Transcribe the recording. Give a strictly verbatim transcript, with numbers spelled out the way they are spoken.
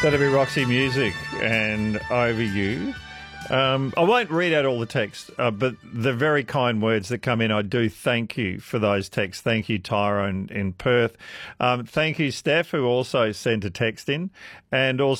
That'll be Roxy Music and Over You. Um, I won't read out all the text, uh, but the very kind words that come in, I do thank you for those texts. Thank you, Tyrone in Perth. Um, thank you, Steph, who also sent a text in, and also